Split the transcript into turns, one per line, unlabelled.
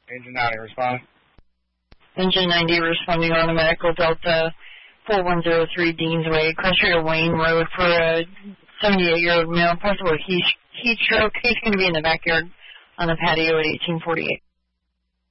Engine 90 responding.
Engine 90 responding on the medical Delta 4103 Dean's Way, cross street of Wayne Road for a 78-year-old male, possible heat stroke. He's going to be in the backyard on the patio at 1848.